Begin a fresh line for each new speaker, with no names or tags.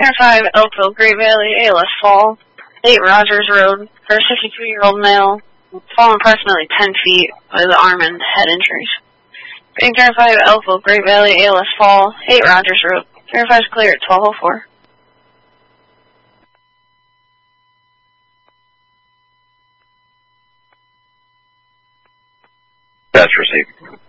Center 5, Elkville, Great Valley, ALS Fall, 8 Rogers Road, for a 63-year-old male, fallen approximately 10 feet with arm and head injuries. Green Center 5, Elkville, Great Valley, ALS Fall, 8 Rogers Road. Center 5 is clear at 12:04.
That's received.